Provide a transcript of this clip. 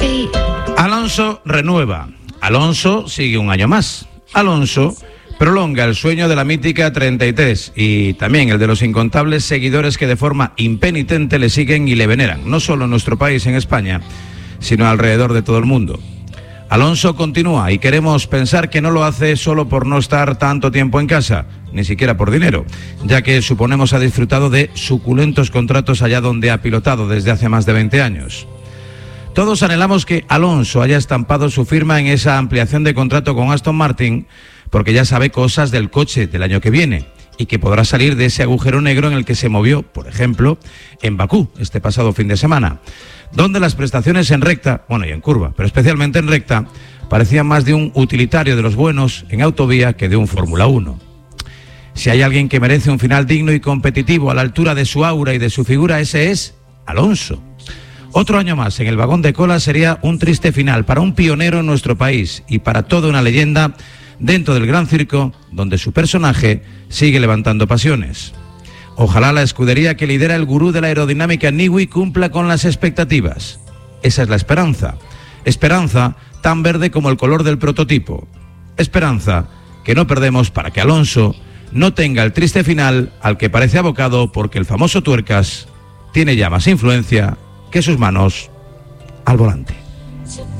Alonso renueva. Alonso sigue un año más. Alonso prolonga el sueño de la mítica 33 y también el de los incontables seguidores que de forma impenitente le siguen y le veneran, no solo en nuestro país, en España, sino alrededor de todo el mundo. Alonso continúa y queremos pensar que no lo hace solo por no estar tanto tiempo en casa, ni siquiera por dinero, ya que suponemos ha disfrutado de suculentos contratos allá donde ha pilotado desde hace más de 20 años. Todos anhelamos que Alonso haya estampado su firma en esa ampliación de contrato con Aston Martin, porque ya sabe cosas del coche del año que viene y que podrá salir de ese agujero negro en el que se movió, por ejemplo, en Bakú este pasado fin de semana, donde las prestaciones en recta, bueno, y en curva, pero especialmente en recta, parecían más de un utilitario de los buenos en autovía que de un Fórmula 1. Si hay alguien que merece un final digno y competitivo a la altura de su aura y de su figura, ese es Alonso. Otro año más en el vagón de cola sería un triste final para un pionero en nuestro país y para toda una leyenda dentro del gran circo donde su personaje sigue levantando pasiones. Ojalá la escudería que lidera el gurú de la aerodinámica Newey cumpla con las expectativas. Esa es la esperanza. Esperanza tan verde como el color del prototipo. Esperanza que no perdemos para que Alonso no tenga el triste final al que parece abocado porque el famoso tuercas tiene ya más influencia que sus manos al volante.